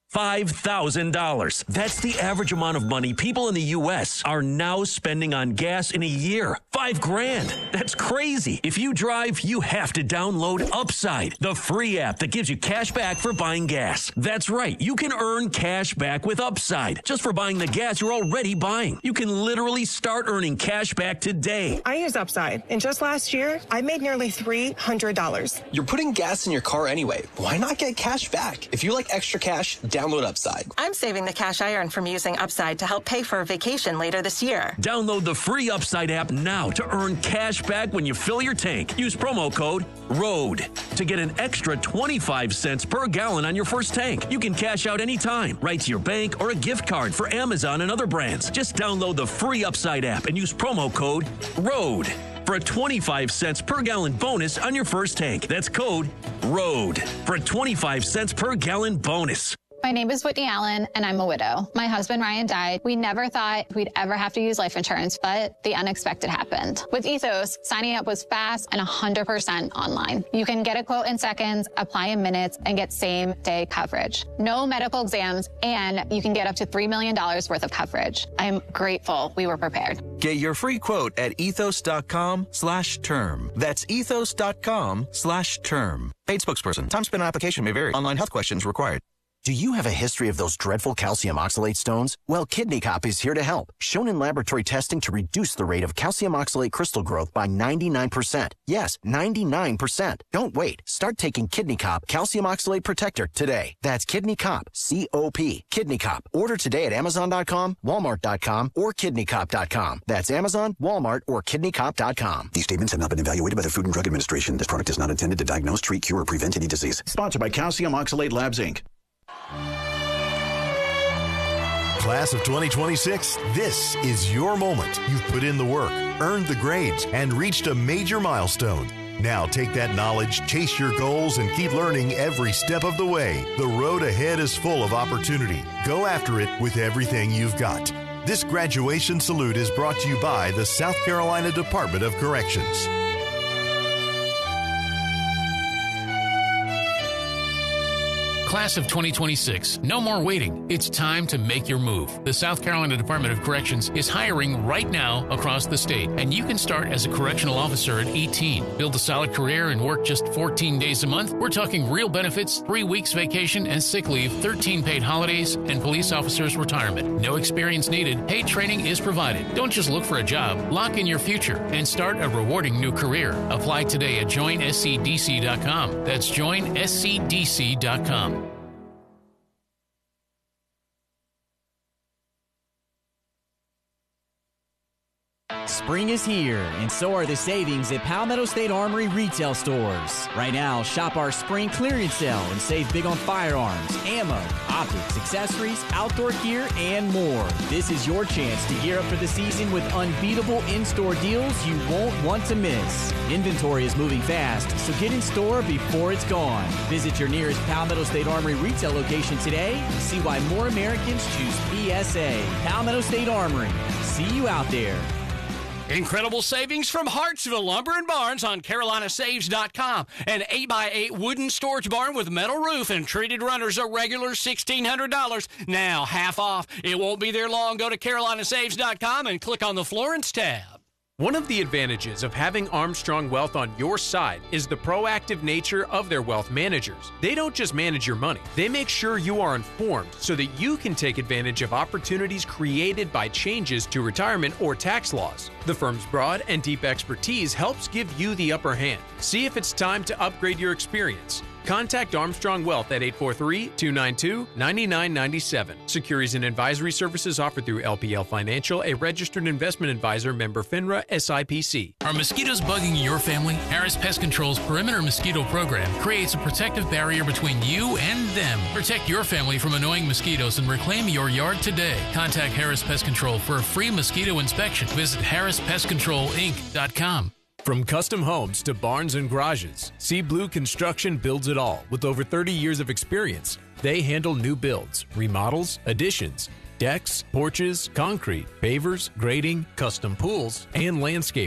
$5,000. That's the average amount of money people in the U.S. are now spending on gas in a year. $5,000. That's crazy. If you drive, you have to download Upside, the free app that gives you cash back for buying gas. That's right. You can earn cash back with Upside just for buying the gas you're already buying. You can literally start earning cash back today. I use Upside, and just last year, I made nearly $300. You're putting gas in your car anyway. Why not get cash back? If you like extra cash, download Upside. I'm saving the cash I earn from using Upside to help pay for a vacation later this year. Download the free Upside app now to earn cash back when you fill your tank. Use promo code ROAD to get an extra 25 cents per gallon on your first tank. You can cash out anytime, right to your bank or a gift card for Amazon and other brands. Just download the free Upside app and use promo code ROAD for a 25 cents per gallon bonus on your first tank. That's code ROAD for a 25 cents per gallon bonus. My name is Whitney Allen, and I'm a widow. My husband, Ryan, died. We never thought we'd ever have to use life insurance, but the unexpected happened. With Ethos, signing up was fast and 100% online. You can get a quote in seconds, apply in minutes, and get same-day coverage. No medical exams, and you can get up to $3 million worth of coverage. I'm grateful we were prepared. Get your free quote at ethos.com/term. That's ethos.com/term. Paid spokesperson. Time spent on application may vary. Online health questions required. Do you have a history of those dreadful calcium oxalate stones? Well, Kidney Cop is here to help. Shown in laboratory testing to reduce the rate of calcium oxalate crystal growth by 99%. Yes, 99%. Don't wait. Start taking Kidney Cop Calcium Oxalate Protector today. That's Kidney Cop, C-O-P. Kidney Cop. Order today at Amazon.com, Walmart.com, or KidneyCop.com. That's Amazon, Walmart, or KidneyCop.com. These statements have not been evaluated by the Food and Drug Administration. This product is not intended to diagnose, treat, cure, or prevent any disease. Sponsored by Calcium Oxalate Labs, Inc. Class of 2026, this is your moment. You've put in the work, earned the grades, and reached a major milestone. Now take that knowledge, chase your goals, and keep learning every step of the way. The road ahead is full of opportunity. Go after it with everything you've got. This graduation salute is brought to you by the South Carolina Department of Corrections. Class of 2026, no more waiting. It's time to make your move. The South Carolina Department of Corrections is hiring right now across the state, and you can start as a correctional officer at 18. Build a solid career and work just 14 days a month. We're talking real benefits, 3 weeks vacation and sick leave, 13 paid holidays, and police officers' retirement. No experience needed. Paid training is provided. Don't just look for a job. Lock in your future and start a rewarding new career. Apply today at joinscdc.com. That's joinscdc.com. Spring is here, and so are the savings at Palmetto State Armory retail stores. Right now, shop our spring clearance sale and save big on firearms, ammo, optics, accessories, outdoor gear, and more. This is your chance to gear up for the season with unbeatable in-store deals you won't want to miss. Inventory is moving fast, so get in store before it's gone. Visit your nearest Palmetto State Armory retail location today to see why more Americans choose PSA. Palmetto State Armory. See you out there. Incredible savings from Hartsville Lumber and Barns on CarolinaSaves.com. An 8x8 wooden storage barn with metal roof and treated runners, a regular $1,600. Now half off. It won't be there long. Go to CarolinaSaves.com and click on the Florence tab. One of the advantages of having Armstrong Wealth on your side is the proactive nature of their wealth managers. They don't just manage your money. They make sure you are informed so that you can take advantage of opportunities created by changes to retirement or tax laws. The firm's broad and deep expertise helps give you the upper hand. See if it's time to upgrade your experience. Contact Armstrong Wealth at 843-292-9997. Securities and advisory services offered through LPL Financial, a registered investment advisor, member FINRA, SIPC. Are mosquitoes bugging your family? Harris Pest Control's Perimeter Mosquito Program creates a protective barrier between you and them. Protect your family from annoying mosquitoes and reclaim your yard today. Contact Harris Pest Control for a free mosquito inspection. Visit HarrisPestControlInc.com. From custom homes to barns and garages, Sea Blue Construction builds it all. With over 30 years of experience, they handle new builds, remodels, additions, decks, porches, concrete, pavers, grading, custom pools, and landscaping.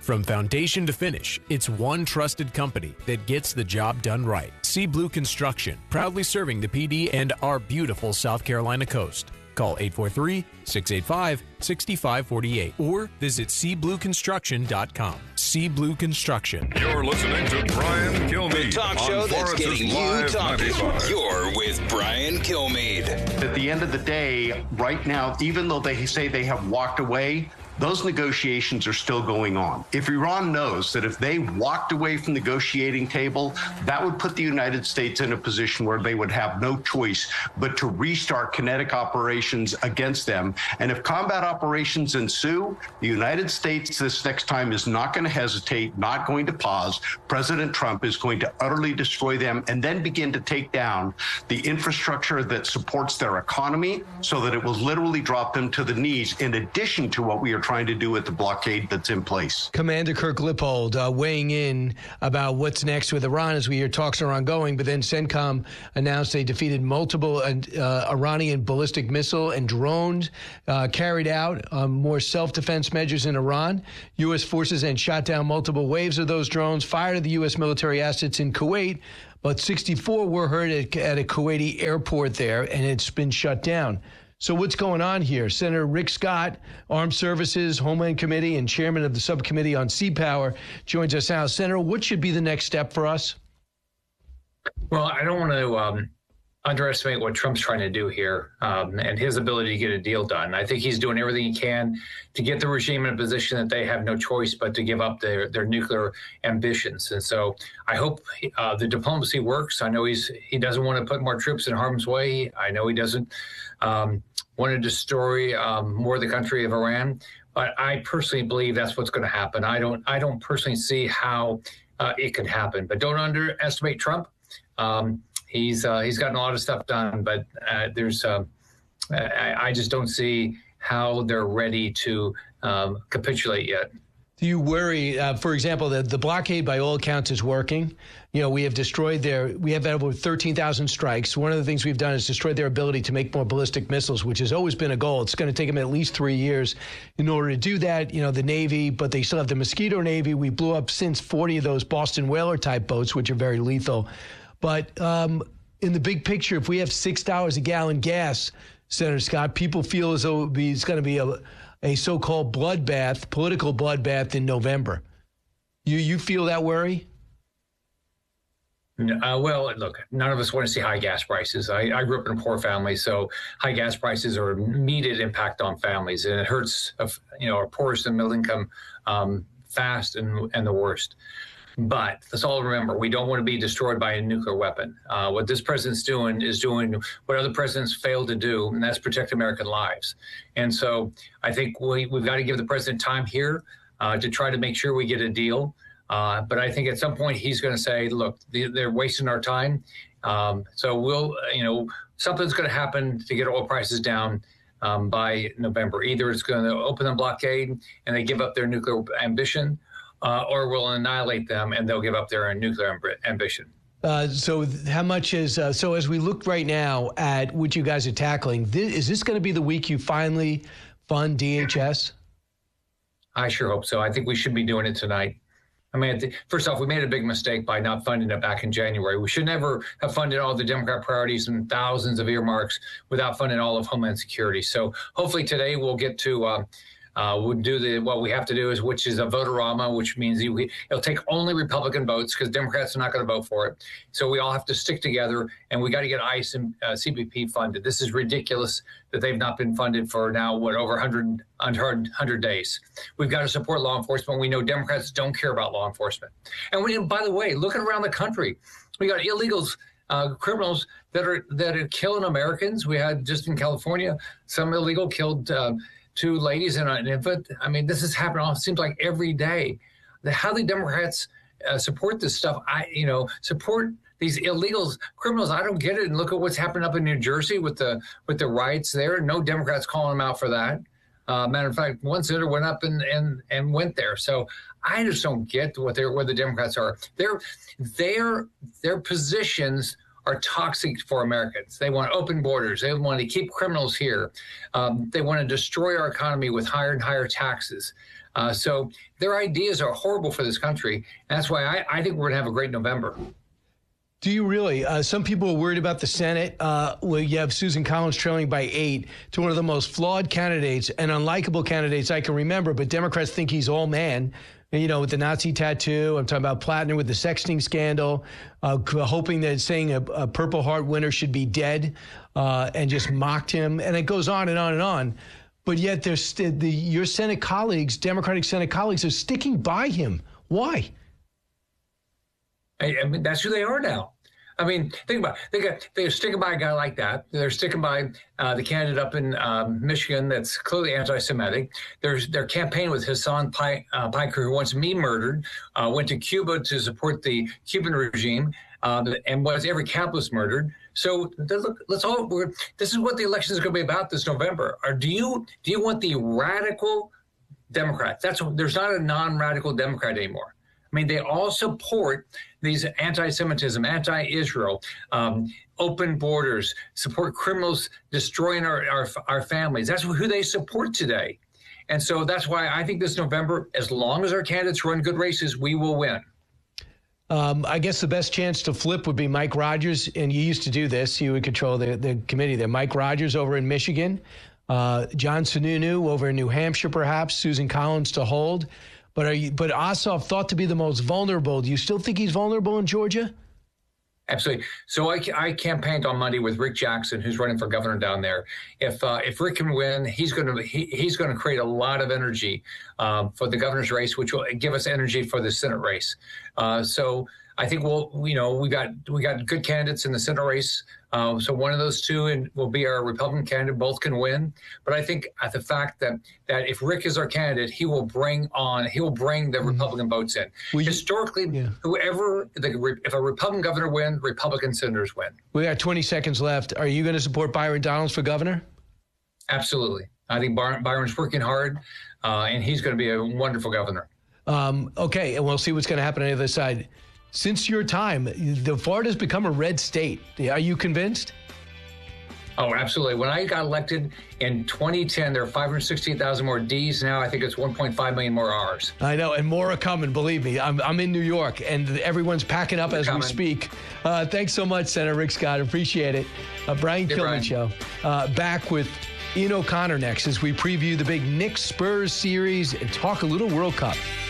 From foundation to finish, it's one trusted company that gets the job done right. Sea Blue Construction, proudly serving the PD and our beautiful South Carolina coast. Call 843-685-6548 or visit seablueconstruction.com. Sea Blue Construction. You're listening to Brian Kilmeade. The talk show that's getting you talking. You're with Brian Kilmeade. At the end of the day, right now, even though they say they have walked away, those negotiations are still going on. If Iran knows that if they walked away from the negotiating table, that would put the United States in a position where they would have no choice but to restart kinetic operations against them. And if combat operations ensue, the United States this next time is not going to hesitate, not going to pause. President Trump is going to utterly destroy them and then begin to take down the infrastructure that supports their economy so that it will literally drop them to the knees, in addition to what we are trying to do with the blockade that's in place. Commander Kirk Lippold weighing in about what's next with Iran as we hear talks are ongoing, but then CENTCOM announced they defeated multiple Iranian ballistic missile and drones, carried out more self-defense measures in Iran. U.S. forces then shot down multiple waves of those drones, fired at the U.S. military assets in Kuwait, but 64 were hurt at a Kuwaiti airport there, and it's been shut down. So what's going on here? Senator Rick Scott, Armed Services, Homeland Committee, and chairman of the subcommittee on sea power, joins us now. Senator, what should be the next step for us? Well, I don't want to underestimate what Trump's trying to do here and his ability to get a deal done. I think he's doing everything he can to get the regime in a position that they have no choice but to give up their nuclear ambitions. And so I hope the diplomacy works. I know he doesn't want to put more troops in harm's way. I know he doesn't want to destroy more of the country of Iran. But I personally believe that's what's going to happen. I don't personally see how it could happen. But don't underestimate Trump. He's gotten a lot of stuff done, but I just don't see how they're ready to capitulate yet. Do you worry, for example, that the blockade by all accounts is working? You know, we have had over 13,000 strikes. One of the things we've done is destroyed their ability to make more ballistic missiles, which has always been a goal. It's going to take them at least 3 years in order to do that. You know, the Navy, but they still have the Mosquito Navy. We blew up since 40 of those Boston Whaler type boats, which are very lethal. But in the big picture, if we have $6 a gallon gas, Senator Scott, people feel as though it's going to be a so-called bloodbath, political bloodbath in November. You feel that worry? Well, look, none of us want to see high gas prices. I grew up in a poor family, so high gas prices are an immediate impact on families, and it hurts, our poorest and middle income fast and the worst. But let's all remember, we don't want to be destroyed by a nuclear weapon. What this president's doing is doing what other presidents failed to do, and that's protect American lives. And so I think we've got to give the president time here to try to make sure we get a deal. But I think at some point he's going to say, look, they're wasting our time. So we'll, something's going to happen to get oil prices down by November. Either it's going to open the blockade and they give up their nuclear ambition, or we'll annihilate them and they'll give up their nuclear ambition. So how much is so as we look right now at what you guys are tackling, is this going to be the week you finally fund DHS? I sure hope so. I think we should be doing it tonight. I mean, first off, we made a big mistake by not funding it back in January. We should never have funded all the Democrat priorities and thousands of earmarks without funding all of Homeland Security. So hopefully today we'll get to we'll do what we have to do, which is a vote-a-rama, which means it'll take only Republican votes because Democrats are not going to vote for it. So we all have to stick together, and we got to get ICE and CBP funded. This is ridiculous that they've not been funded for now, over 100 days. We've got to support law enforcement. We know Democrats don't care about law enforcement. And by the way, looking around the country, we got illegals, criminals that are killing Americans. We had just in California, some illegal killed 2 ladies and an infant. I mean, this is happening. It seems like every day. How the Democrats support this stuff, support these illegals, criminals. I don't get it. And look at what's happening up in New Jersey with the riots there. No Democrats calling them out for that. Matter of fact, one senator went up and went there. So I just don't get where the Democrats are. Their positions are toxic for Americans. They want open borders. They want to keep criminals here. They want to destroy our economy with higher and higher taxes. So their ideas are horrible for this country. And that's why I think we're going to have a great November. Do you really? Some people are worried about the Senate. Well, you have Susan Collins trailing by 8 to one of the most flawed candidates and unlikable candidates I can remember, but Democrats think he's all man. You know, with the Nazi tattoo. I'm talking about Plattner with the sexting scandal, hoping that saying a Purple Heart winner should be dead, and just mocked him. And it goes on and on and on. But yet your Senate colleagues, Democratic Senate colleagues, are sticking by him. Why? I mean, that's who they are now. I mean, think about it. They're sticking by a guy like that. They're sticking by the candidate up in Michigan that's clearly anti-Semitic. They're campaigning with Hassan Piker, who wants me murdered, went to Cuba to support the Cuban regime, and wants every capitalist murdered. So this is what the election is going to be about this November. Or do you want the radical Democrats? There's not a non-radical Democrat anymore. I mean, they all support these anti-Semitism, anti-Israel, open borders, support criminals destroying our families. That's who they support today. And so that's why I think this November, as long as our candidates run good races, we will win. I guess the best chance to flip would be Mike Rogers, and you used to do this. You would control the committee there. Mike Rogers over in Michigan, John Sununu over in New Hampshire, perhaps, Susan Collins to hold. But Ossoff thought to be the most vulnerable. Do you still think he's vulnerable in Georgia? Absolutely. So I campaigned on Monday with Rick Jackson, who's running for governor down there. If Rick can win, he's going to create a lot of energy for the governor's race, which will give us energy for the Senate race. So I think we got good candidates in the Senate race. So one of those two will be our Republican candidate. Both can win. But I think at the fact that if Rick is our candidate, he will bring the Republican votes in. Historically, if a Republican governor wins, Republican senators win. We got 20 seconds left. Are you going to support Byron Donalds for governor? Absolutely. I think Byron's working hard, and he's going to be a wonderful governor. Okay, and we'll see what's going to happen on the other side. Since your time, Florida's become a red state. Are you convinced? Oh, absolutely. When I got elected in 2010, there were 568,000 more Ds. Now I think it's 1.5 million more Rs. I know, and more are coming, believe me. I'm in New York, and everyone's packing up as we speak. Thanks so much, Senator Rick Scott. Appreciate it. Brian Kilmeade Show. Back with Ian O'Connor next as we preview the big Knicks-Spurs series and talk a little World Cup.